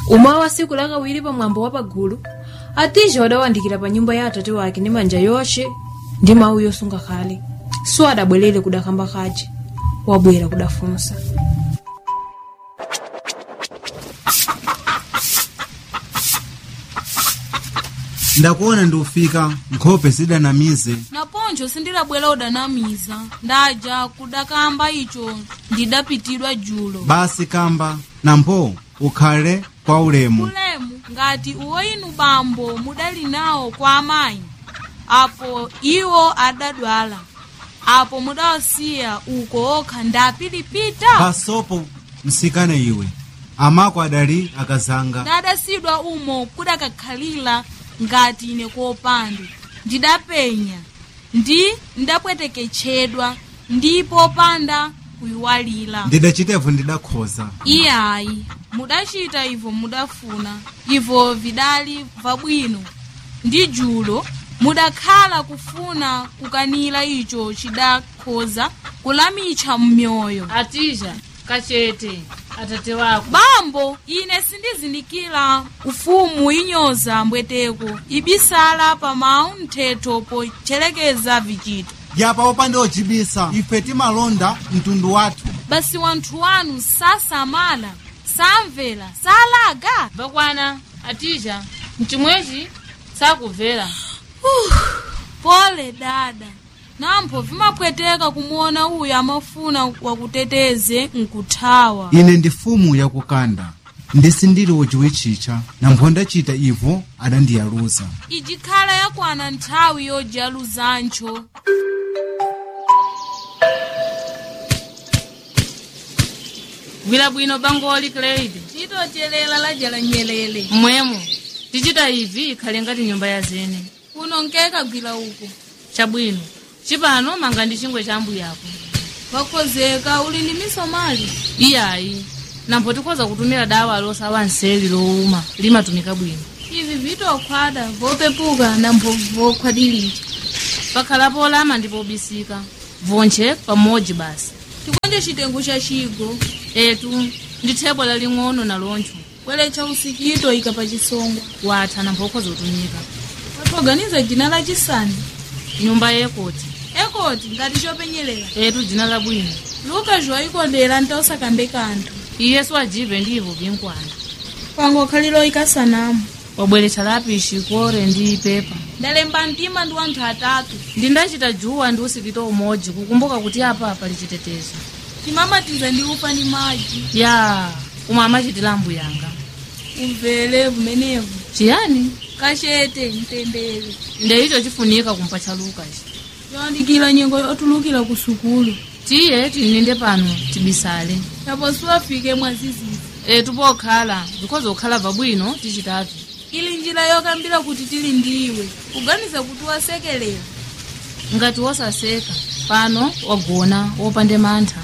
umawa siku lakawiri pa mwambo wa pagulu Atija wadawandikira pa nyumba ya atate wake ndi manja yoshe ndi mawu yosunga khale so adabwerere kudakamba kaje wabwera kudafunsa. Ndakuona ndufika nkhope zidanamize naponjo sindilabwera udanamiza ndaja kudakamba icho ndidapitidwa julo. Basi kamba nampo ukhale kwa ulemu ngati uwoyinu bambo mudali nawo kwa amayi apo iwo adadwala apo mudawasiya uko okha ndapilipita. Basopo msikane iwe amako adali akazanga ndadasidwa umo kudakakhalira ngati ine kopanda ndidapenya ndapweteketchedwa ndipo panda kuyiwalira ndidachitevo ndidakhoza. Iyayi mudachita ivo mudafuna ivo vidali vabwino ndi julo mudakhala kufuna kukanira icho chidakhoza kulamicha mmyoyo. Atija kachete atate wako bambo ine sindizindikira ufumu inyoza mbweteko ibisala pa mawu mthetho pochelekeza vichito yapa opande ochibisa ife timalonda mtundu wathu. basi wanthu wanu sasamala samvera salaga bakwana Atija mchimwechi sakubvera. Pole dada nampo vimapweteka kumuona uyu amafuna wakuteteze nkuthawa. Ine ndi fumu yakukanda ndisindili wochiwichicha nampo ndachita ivo adandiyaluza. Ijikhala yakwana nthawi yojaluzancho. Gwira bwino bangoli Cleide Titochelela lajala nyelele mwemo tichita ivi ikhale ngati nyumba ya zene kuno nkeka gwira uko chabwino chipano manga ndi chingwe cha mbuyo yako wakhozeka uli ndi misomali. Iyayi nampo tikhoza kutumira dawa losawa nseli lowuma limatumika bwino. Ivi vitokhwada vopepuka nampo vokhwadilira pakhalapo olama ndipo bisika vonche pamodzi basi tikonje chitengo cha chigo etu ndi thebo laling'ono na loncho bweletcha usikito ikapa chisongwa watha nampo ukhoza kutumika. Watoganiza jina la chisani nyumba yekoti ngati chopenyelela etu dzina labwino luka joikondera ntaosakambe kanthu iyesu ajive ndivo binkwana pango khalilo ikasanamu wabweretsa lapishi kore ndi pepa ndalemba mtima ndi wanthu atatu ndindachita juwa ndi usikito umodzi kukumbuka kuti apa pali chitetezo timamatiza ndi upa ndi madzi ya umwe amachitira mbuyo yanga umvere vumenevu chiyani kachete mtendere ndeicho chifunika kumpatcha lukachi yoandikira nyengo yotulukira ku sukulu tiye tininde pano tibisale tapo siwafike mwazizizi etu pokhala zikhoza kukhala vabwino tichitatu ili njira yokambira kuti tili ndiwe kuganiza kuti wasekelera ngati wosaseka pano wagona wopande mantha.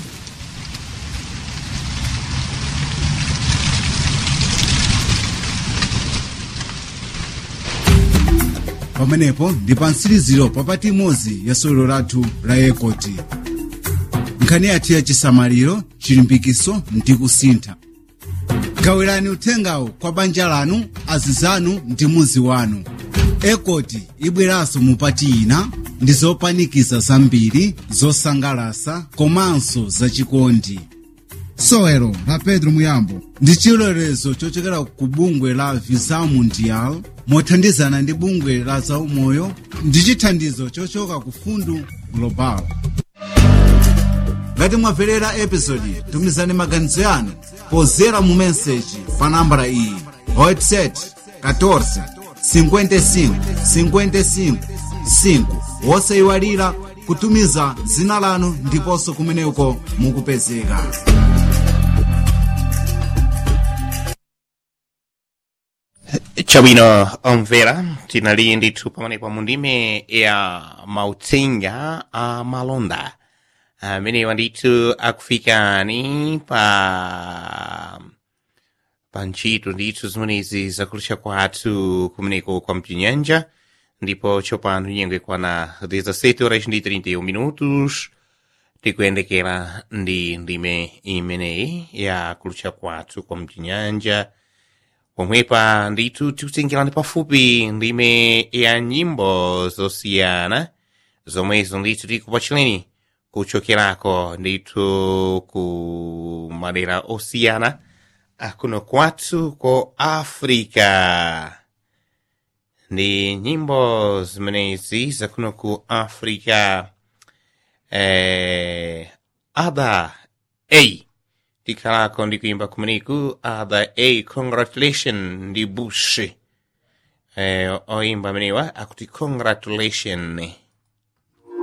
Pamenepo ndi pa mtsiriziro papati imodzi ya solo lathu la Ekoti. Nkhani yathu ya chisamaliro chilimbikiso ndi kusintha. Gawirani uthengawo kwa banja lanu, azizanu ndi muzi wanu. Ekoti ibweranso mupati ina ndi zopanikiza zambiri zosangalasa komanso zachikondi. Sowelo la Pedro Muyambo ndi chilolezo chochokera ku bungwe la Visa Mundial mothandizana ndi bungwe la zaumoyo ndi chithandizo chochoka ku Fundu Global. Ngati mwamverera episodi tumizani maganizo yanu pozera mu message pa nambala iyi WhatsApp 14 55 55 5 wosayiwalira kutumiza zina lanu ndiponso kumeneko mukupezeka. Chabwino omvera tinali ndithu pamenepo mundime ya mautsenga a malonda amene ndithu akufikani pa ntchito ndithu zimenezi zakulucha kwathu kumeneko kwa mchinyanja ndipo tsopano nyengo ikwana 17:31 tikuyendekera ndi ndime imeneyi ya kulucha kwathu kwa mchinyanja pomwepa ndithu tikutengerani pafupi ndime ya nyimbo zosiyana zomwezo ndithu tikupachireni kuchokerako ndithu ku madera osiyana akuno kwathu ko Africa. Ndi nyimbo zimenezi zakuno ku Africa. Ada A tikhalako ndikuimba kumeneku Ada A congratulation ndi Bush. Oimba amenewa akuti congratulation.